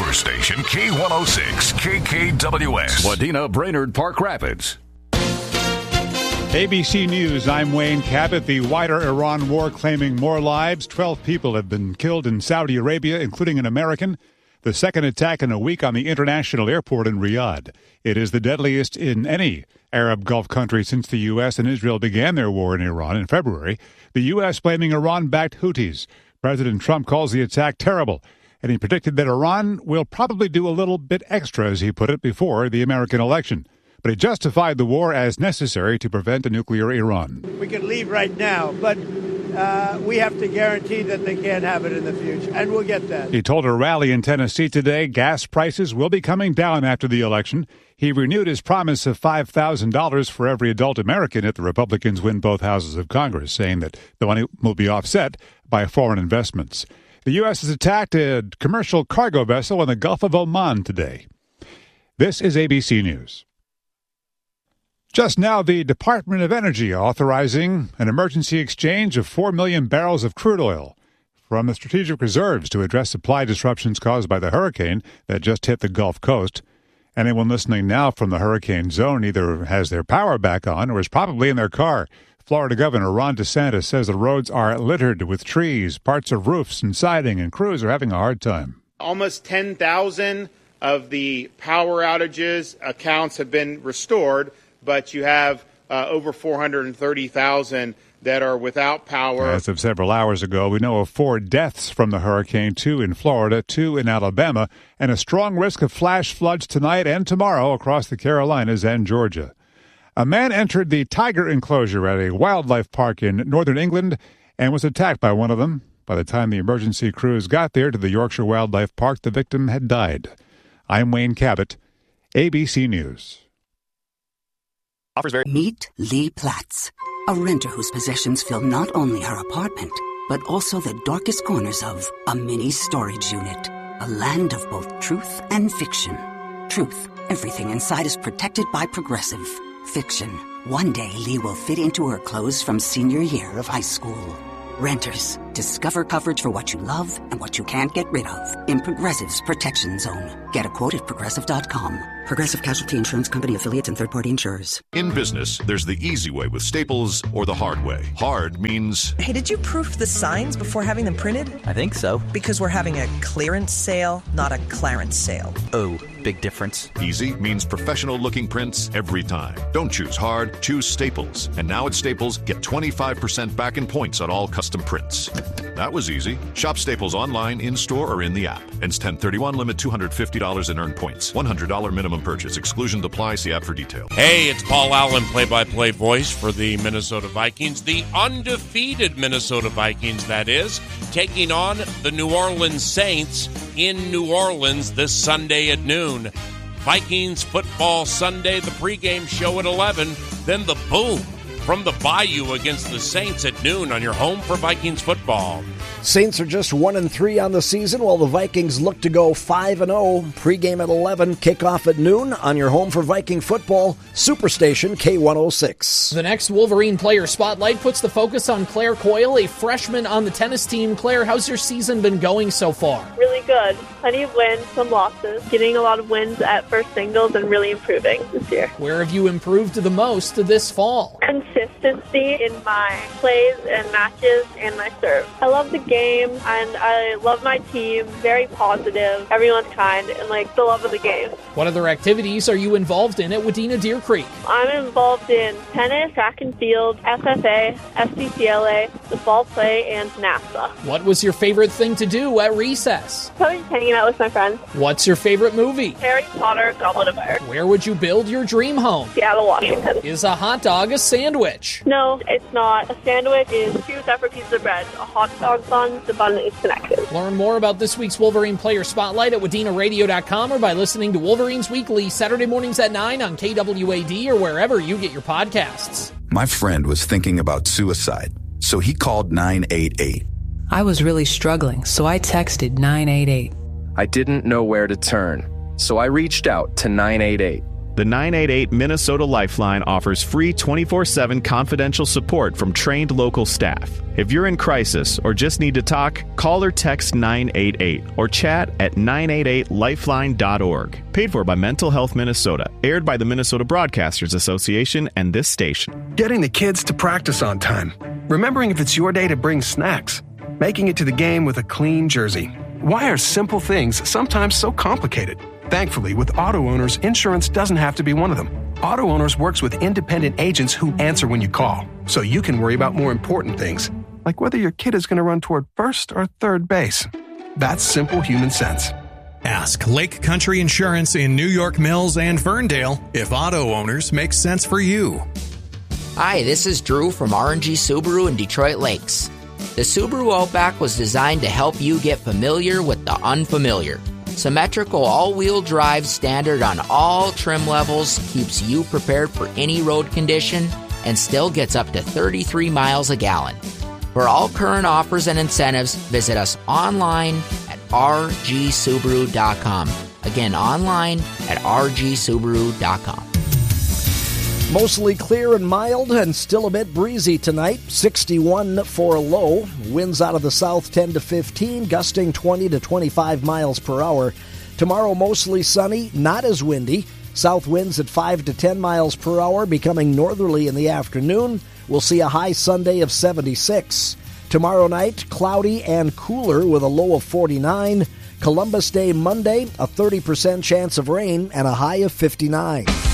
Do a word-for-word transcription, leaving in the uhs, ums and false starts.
Superstation K one oh six, K K W S. Wadena, Brainerd, Park Rapids. A B C News, I'm Wayne Cabot. The wider Iran war claiming more lives. Twelve people have been killed in Saudi Arabia, including an American. The second attack in a week on the international airport in Riyadh. It is the deadliest in any Arab Gulf country since the U S and Israel began their war in Iran in February. The U S blaming Iran-backed Houthis. President Trump calls the attack terrible, and he predicted that Iran will probably do a little bit extra, as he put it, before the American election. But he justified the war as necessary to prevent a nuclear Iran. We could leave right now, but uh, we have to guarantee that they can't have it in the future, and we'll get that. He told a rally in Tennessee today gas prices will be coming down after the election. He renewed his promise of five thousand dollars for every adult American if the Republicans win both houses of Congress, saying that the money will be offset by foreign investments. The U S has attacked a commercial cargo vessel in the Gulf of Oman today. This is A B C News. Just now, the Department of Energy authorizing an emergency exchange of four million barrels of crude oil from the strategic reserves to address supply disruptions caused by the hurricane that just hit the Gulf Coast. Anyone listening now from the hurricane zone either has their power back on or is probably in their car. Florida Governor Ron DeSantis says the roads are littered with trees, parts of roofs and siding, and crews are having a hard time. Almost ten thousand of the power outages accounts have been restored, but you have uh, over four hundred thirty thousand that are without power. As of several hours ago, we know of four deaths from the hurricane, two in Florida, two in Alabama, and a strong risk of flash floods tonight and tomorrow across the Carolinas and Georgia. A man entered the tiger enclosure at a wildlife park in northern England and was attacked by one of them. By the time the emergency crews got there to the Yorkshire Wildlife Park, the victim had died. I'm Wayne Cabot, A B C News. Meet Lee Platz, a renter whose possessions fill not only her apartment, but also the darkest corners of a mini storage unit. A land of both truth and fiction. Truth, everything inside is protected by Progressive. Fiction, one day Lee will fit into her clothes from senior year of high school. Renters, discover coverage for what you love and what you can't get rid of in Progressive's Protection Zone. Get a quote at Progressive dot com. Progressive Casualty Insurance Company affiliates and third-party insurers. In business, there's the easy way with Staples or the hard way. Hard means... Hey, did you proof the signs before having them printed? I think so. Because we're having a clearance sale, not a Clarence sale. Oh, big difference. Easy means professional-looking prints every time. Don't choose hard, choose Staples. And now at Staples, get twenty-five percent back in points on all custom prints. That was easy. Shop Staples online, in-store, or in the app. Ends ten thirty-one, limit two hundred fifty dollars in earned points. one hundred dollars minimum purchase. Exclusion apply. See app for details. Hey, it's Paul Allen, play-by-play voice for the Minnesota Vikings. The undefeated Minnesota Vikings, that is, taking on the New Orleans Saints in New Orleans this Sunday at noon. Vikings Football Sunday, the pregame show at eleven. Then the boom from the Bayou against the Saints at noon on your home for Vikings football. Saints are just one and three on the season, while the Vikings look to go five and zero. Pregame at eleven, kickoff at noon on your home for Viking football, Superstation K one oh six. The next Wolverine Player Spotlight puts the focus on Claire Coyle, a freshman on the tennis team. Claire, how's your season been going so far? Really good. Plenty of wins, some losses. Getting a lot of wins at first singles and really improving this year. Where have you improved the most this fall? Consistency in my plays and matches and my serve. I love the game and I love my team. Very positive. Everyone's kind and like the love of the game. What other activities are you involved in at Wadena Deer Creek? I'm involved in tennis, track and field, S F A, S C C L A, the ball play, and NASA. What was your favorite thing to do at recess? Probably hanging out with my friends. What's your favorite movie? Harry Potter, Goblet of Fire. Where would you build your dream home? Seattle, Washington. Is a hot dog a sandwich? No, it's not. A sandwich is two separate pieces of bread. A hot dog bun, the bun is connected. Learn more about this week's Wolverine Player Spotlight at Wadena Radio dot com or by listening to Wolverines Weekly Saturday mornings at nine on K W A D or wherever you get your podcasts. My friend was thinking about suicide, so he called nine eight eight. I was really struggling, so I texted nine eight eight. I didn't know where to turn, so I reached out to nine eight eight. The nine eight eight Minnesota Lifeline offers free twenty-four seven confidential support from trained local staff. If you're in crisis or just need to talk, call or text nine eight eight or chat at nine eight eight lifeline dot org. Paid for by Mental Health Minnesota. Aired by the Minnesota Broadcasters Association and this station. Getting the kids to practice on time. Remembering if it's your day to bring snacks. Making it to the game with a clean jersey. Why are simple things sometimes so complicated? Thankfully, with Auto Owners, insurance doesn't have to be one of them. Auto Owners works with independent agents who answer when you call, so you can worry about more important things, like whether your kid is going to run toward first or third base. That's simple human sense. Ask Lake Country Insurance in New York Mills and Ferndale if Auto Owners makes sense for you. Hi, this is Drew from R and G Subaru in Detroit Lakes. The Subaru Outback was designed to help you get familiar with the unfamiliar. Symmetrical all-wheel drive standard on all trim levels keeps you prepared for any road condition and still gets up to thirty-three miles a gallon. For all current offers and incentives, visit us online at r g subaru dot com. Again, online at r g subaru dot com. Mostly clear and mild and still a bit breezy tonight. sixty-one for a low. Winds out of the south ten to fifteen, gusting twenty to twenty-five miles per hour. Tomorrow mostly sunny, not as windy. South winds at five to ten miles per hour, becoming northerly in the afternoon. We'll see a high Sunday of seventy-six. Tomorrow night, cloudy and cooler with a low of forty-nine. Columbus Day Monday, a thirty percent chance of rain and a high of fifty-nine.